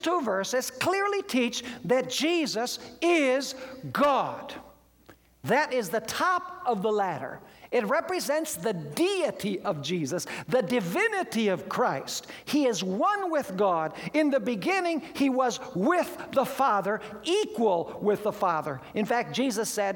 two verses clearly teach that Jesus is God. That is the top of the ladder. It represents the deity of Jesus, the divinity of Christ. He is one with God. In the beginning, he was with the Father, equal with the Father. In fact, Jesus said,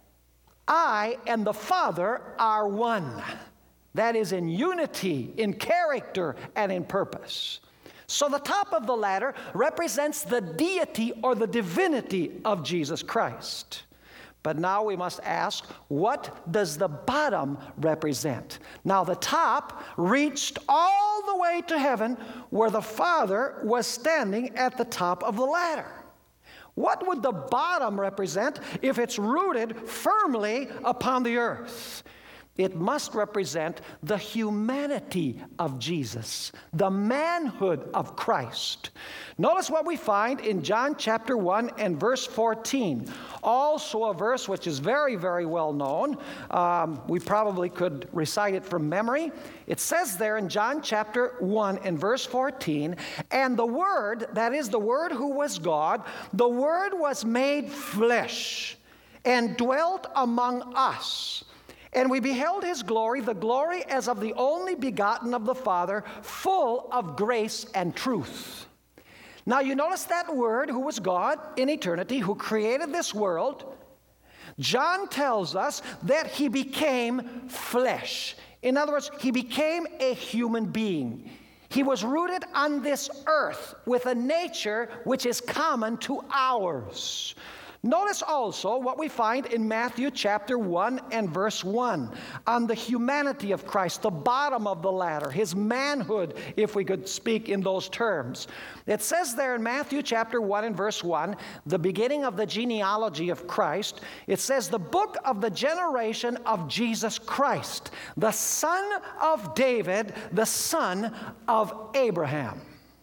I and the Father are one. That is in unity, in character, and in purpose. So the top of the ladder represents the deity or the divinity of Jesus Christ. But now we must ask, what does the bottom represent? Now the top reached all the way to heaven where the Father was standing at the top of the ladder. What would the bottom represent if it's rooted firmly upon the earth? It must represent the humanity of Jesus, the manhood of Christ. Notice what we find in John chapter 1 and verse 14. Also a verse which is very, very well known. We probably could recite it from memory. It says there in John chapter 1 and verse 14, and the Word, that is the Word who was God, the Word was made flesh and dwelt among us. And we beheld his glory, the glory as of the only begotten of the Father, full of grace and truth. Now you notice that Word, who was God in eternity, who created this world, John tells us that he became flesh. In other words, he became a human being. He was rooted on this earth with a nature which is common to ours. Notice also what we find in Matthew chapter 1 and verse 1 on the humanity of Christ, the bottom of the ladder, his manhood, if we could speak in those terms. It says there in Matthew chapter 1 and verse 1, the beginning of the genealogy of Christ, it says, the book of the generation of Jesus Christ, the son of David, the son of Abraham.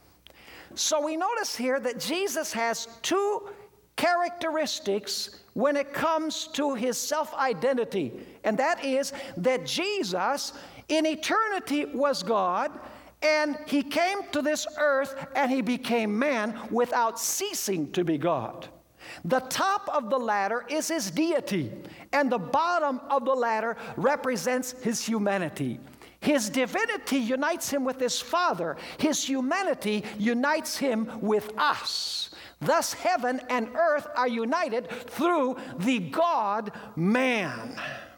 So we notice here that Jesus has two characteristics when it comes to his self-identity, and that is that Jesus in eternity was God, and he came to this earth and he became man without ceasing to be God. The top of the ladder is his deity, and the bottom of the ladder represents his humanity. His divinity unites him with his Father. His humanity unites him with us. Thus, heaven and earth are united through the God-man.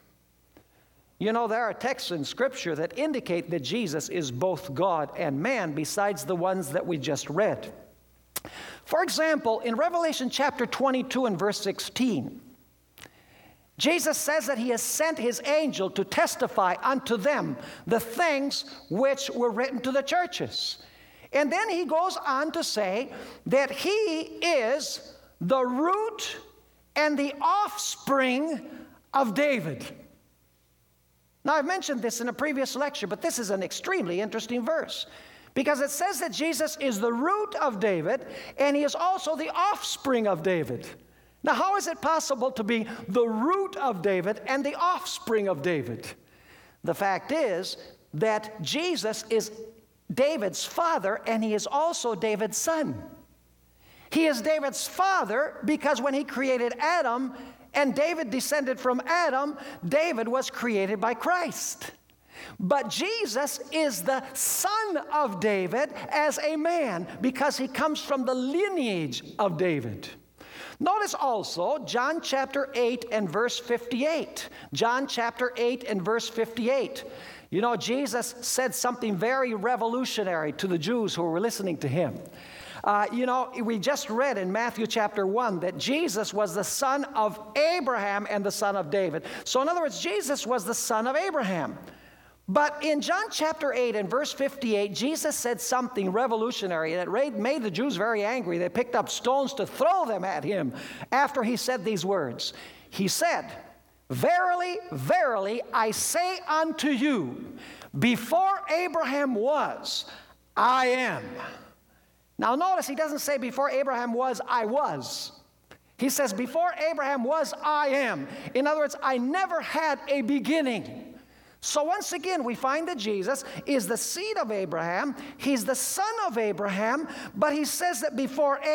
You know, there are texts in Scripture that indicate that Jesus is both God and man, besides the ones that we just read. For example, in Revelation chapter 22 and verse 16, Jesus says that he has sent his angel to testify unto them the things which were written to the churches. And then he goes on to say that he is the root and the offspring of David. Now, I've mentioned this in a previous lecture, but this is an extremely interesting verse, because it says that Jesus is the root of David, and he is also the offspring of David. Now, how is it possible to be the root of David and the offspring of David? The fact is that Jesus is David's father, and he is also David's son. He is David's father because when he created Adam and David descended from Adam, David was created by Christ. But Jesus is the son of David as a man because he comes from the lineage of David. Notice also John chapter 8 and verse 58. John chapter 8 and verse 58. You know, Jesus said something very revolutionary to the Jews who were listening to him. We just read in Matthew chapter 1 that Jesus was the son of Abraham and the son of David. So in other words, Jesus was the son of Abraham. But in John chapter 8 and verse 58, Jesus said something revolutionary that made the Jews very angry. They picked up stones to throw them at him after he said these words. He said, "Verily, verily, I say unto you, before Abraham was, I am." Now notice he doesn't say before Abraham was, I was. He says before Abraham was, I am. In other words, I never had a beginning. So once again, we find that Jesus is the seed of Abraham. He's the son of Abraham, but he says that before